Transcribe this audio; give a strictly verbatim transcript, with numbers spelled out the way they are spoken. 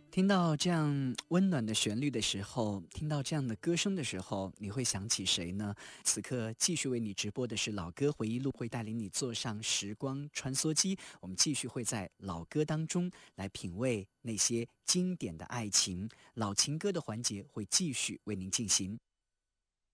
听到这样温暖的旋律的时候，听到这样的歌声的时候，你会想起谁呢？此刻继续为你直播的是老歌回忆录，会带领你坐上时光穿梭机，我们继续会在老歌当中来品味那些经典的爱情，老情歌的环节会继续为您进行。